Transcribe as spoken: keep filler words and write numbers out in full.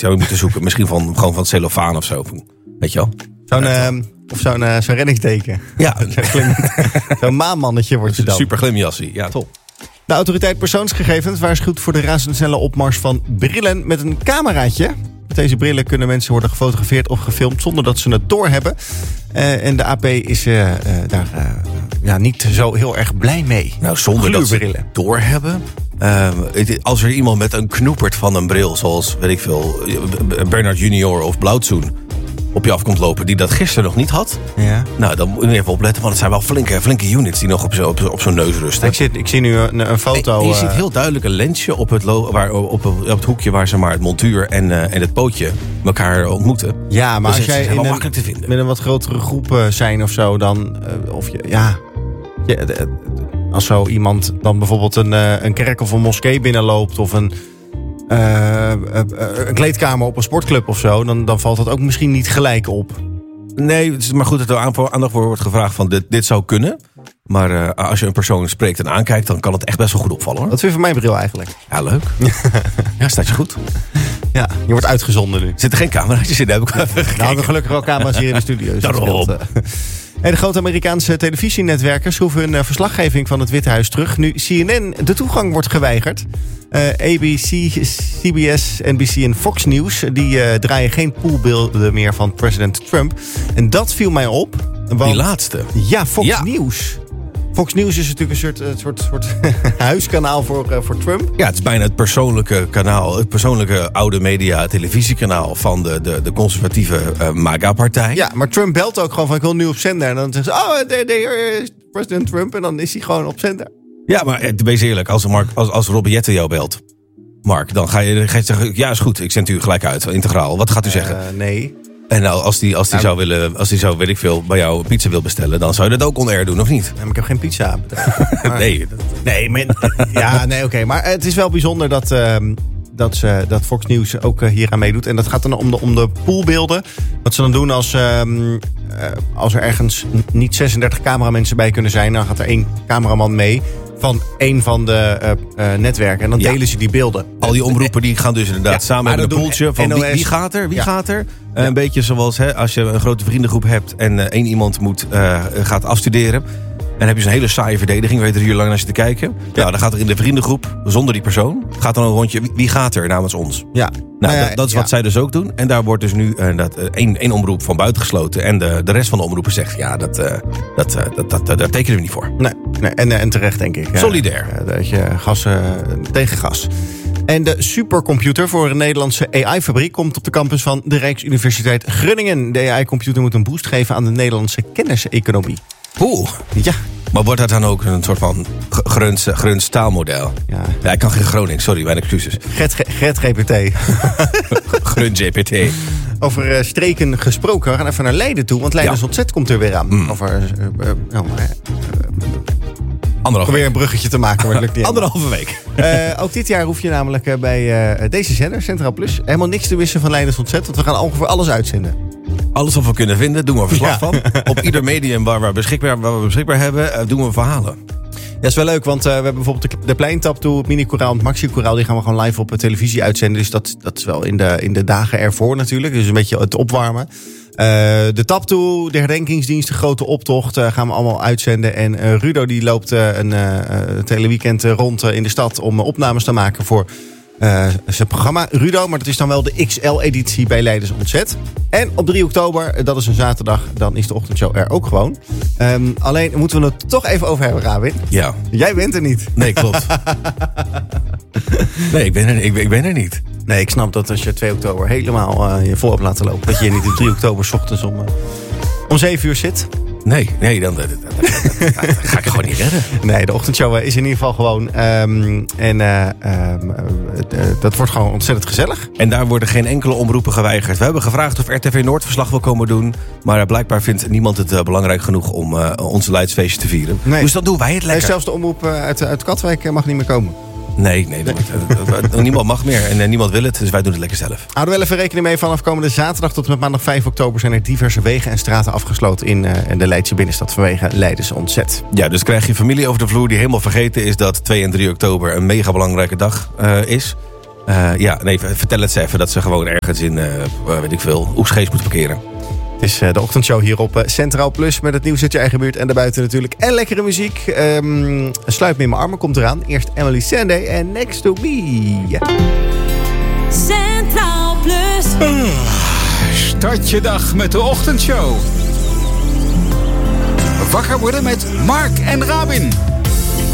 Zou je moeten zoeken. Misschien van, gewoon van cellofaan of zo. Weet je wel? Zo'n, uh, of zo'n, uh, zo'n reddingsteken. Ja. Zo'n, glim, zo'n maanmannetje wordt je dan. Super glimjassie. Ja, top. De autoriteit persoonsgegevens waarschuwt voor de razendsnelle opmars van brillen met een cameraatje. Met deze brillen kunnen mensen worden gefotografeerd of gefilmd zonder dat ze het doorhebben. Uh, en de A P is uh, uh, daar uh, ja, niet zo heel erg blij mee. Nou, zonder dat ze het doorhebben. Uh, als er iemand met een knoepert van een bril, zoals, weet ik veel, Bernard junior of Blauwtsoen, op je af komt lopen, die dat gisteren nog niet had. Ja. Nou, dan moet je even opletten, want het zijn wel flinke, flinke units die nog op, zo, op, op zo'n neus rusten. Ik, zit, ik zie nu een, een foto. En je uh... ziet heel duidelijk een lensje op het, lo- waar, op, op het hoekje waar ze maar het montuur en, uh, en het pootje elkaar ontmoeten. Ja, maar dus als jij is wel in makkelijk een, te vinden. met een wat grotere groep uh, zijn of zo, dan uh, of je, ja, je, de, als zo iemand dan bijvoorbeeld een, uh, een kerk of een moskee binnenloopt of een Uh, uh, uh, een kleedkamer op een sportclub of zo, dan, dan valt dat ook misschien niet gelijk op. Nee, het is maar goed dat er aandacht voor wordt gevraagd van dit, dit zou kunnen. Maar uh, als je een persoon spreekt en aankijkt, dan kan het echt best wel goed opvallen, hoor. Wat vind je van mijn bril eigenlijk? Ja, leuk. Ja, staat je goed. Ja, je wordt uitgezonden nu. Er zitten geen camera's in, daar heb ik even gekeken. Nou, we hebben gelukkig wel camera's hier in de studio. Dus daarom. En de grote Amerikaanse televisienetwerken schroeven hun verslaggeving van het Witte Huis terug. Nu C N N de toegang wordt geweigerd. Uh, A B C, C B S, N B C en Fox News die uh, draaien geen poolbeelden meer van president Trump. En dat viel mij op. Want, die laatste? Ja, Fox ja. News. Fox News is natuurlijk een soort, een soort, soort huiskanaal voor, uh, voor Trump. Ja, het is bijna het persoonlijke kanaal. Het persoonlijke oude media televisiekanaal van de, de, de conservatieve uh, MAGA-partij. Ja, maar Trump belt ook gewoon van ik wil nu op zender. En dan zeggen ze, oh, there, there is president Trump. En dan is hij gewoon op zender. Ja, maar wees eerlijk, als, Mark, als, als Rob Jetten jou belt, Mark, dan ga je, ga je zeggen, ja is goed, ik zend u gelijk uit, integraal. Wat gaat u zeggen? Uh, nee. En nou, als die, als die nou, zou willen, als die zou, weet ik veel, bij jou pizza wil bestellen, dan zou je dat ook on-air doen, of niet? Nee, maar ik heb geen pizza. Maar, nee. Dat... Nee, maar, ja, nee, oké. Okay. Maar het is wel bijzonder dat, uh, dat, ze, dat Fox News ook uh, hier aan meedoet. En dat gaat dan om de, om de poolbeelden. Wat ze dan doen als, uh, uh, als er ergens niet zesendertig cameramensen bij kunnen zijn, dan gaat er één cameraman mee van één van de uh, uh, netwerken. En dan delen ja. ze die beelden. Al die omroepen die gaan dus inderdaad ja, samen met een poeltje van wie, wie gaat er, wie ja. gaat er. Ja. Een beetje zoals hè, als je een grote vriendengroep hebt en uh, één iemand moet, uh, gaat afstuderen. En dan heb je zo'n hele saaie verdediging, weet je er hier lang naar zit te kijken. Ja. Nou, dan gaat er in de vriendengroep, zonder die persoon, gaat dan een rondje, wie gaat er namens ons? Ja. Nou, nou ja, dat, dat is ja. wat zij dus ook doen. En daar wordt dus nu uh, dat, uh, één, één omroep van buiten gesloten. En de, de rest van de omroepen zegt, ja, dat, uh, dat, uh, dat, dat, uh, daar tekenen we niet voor. Nee, nee en, en terecht denk ik. Solidair. Ja, dat je gas uh, tegen gas. En de supercomputer voor een Nederlandse A I-fabriek komt op de campus van de Rijksuniversiteit Groningen. De A I-computer moet een boost geven aan de Nederlandse kenniseconomie. Oeh. Ja. Maar wordt dat dan ook een soort van Greuns, Greuns taalmodel? Ja. Ja, ik kan geen Groningen, sorry, mijn excuses. Gret G P T. Greuns G P T. Over uh, streken gesproken, we gaan even naar Leiden toe, want Leidens ja. Ontzet komt er weer aan. Mm. Over, uh, uh, nou, uh, Anderhalve Probeer een bruggetje te maken, maar het lukt niet. Anderhalve week. Uh, ook dit jaar hoef je namelijk uh, bij uh, deze zender, Centraal Plus, helemaal niks te wissen van Leidens Ontzet, want we gaan ongeveer alles uitzenden. Alles wat we kunnen vinden, doen we verslag ja. van. Op ieder medium waar we beschikbaar, waar we beschikbaar hebben, uh, doen we verhalen. Ja, is wel leuk, want uh, we hebben bijvoorbeeld de, de Pleintap toe, het mini-koraal en het maxi-koraal, die gaan we gewoon live op televisie uitzenden. Dus dat, dat is wel in de, in de dagen ervoor natuurlijk, dus een beetje het opwarmen. Uh, de Tap toe, de herdenkingsdienst, de grote optocht uh, gaan we allemaal uitzenden. En uh, Rudo die loopt uh, een, uh, het hele weekend uh, rond uh, in de stad om uh, opnames te maken voor uh, zijn programma Rudo. Maar dat is dan wel de X L-editie bij Leidens Ontzet. En op drie oktober, dat is een zaterdag, dan is de ochtendshow er ook gewoon. Um, alleen moeten we het toch even over hebben, Rabin. Ja. Jij bent er niet. Nee, klopt. nee, ik ben er, ik, ik ben er niet. Nee, ik snap dat als je twee oktober helemaal uh, je voor hebt laten lopen, dat je niet op drie oktober 's ochtends om, uh, om zeven uur zit. Nee, nee dan, dat, dat, dat, dat ga ik gewoon niet redden. Nee, de ochtendshow is in ieder geval gewoon. Um, en uh, um, uh, dat wordt gewoon ontzettend gezellig. En daar worden geen enkele omroepen geweigerd. We hebben gevraagd of R T V Noord verslag wil komen doen. Maar blijkbaar vindt niemand het uh, belangrijk genoeg om uh, onze Leidsfeestje te vieren. Nee. Dus dan doen wij het lekker. Nee, zelfs de omroep uh, uit, uit Katwijk mag niet meer komen. Nee, nee, dat, dat, dat, niemand mag meer en uh, niemand wil het, dus wij doen het lekker zelf. Houden we wel even rekening mee, vanaf komende zaterdag tot met maandag vijf oktober... zijn er diverse wegen en straten afgesloten in uh, de Leidse binnenstad vanwege Leidens Ontzet. Ja, dus krijg je familie over de vloer die helemaal vergeten is dat twee en drie oktober een mega belangrijke dag uh, is. Uh, ja, nee, vertel het ze even dat ze gewoon ergens in, uh, weet ik veel, Oegstgeest moeten parkeren. Het is uh, de ochtendshow hier op uh, Centraal Plus met het nieuws uit je eigen buurt en daarbuiten natuurlijk. En lekkere muziek. Um, Sluit me in mijn armen komt eraan. Eerst Emily Sandé en Next to Me. Centraal Plus. Uh, start je dag met de ochtendshow. Wakker worden met Mark en Rabin.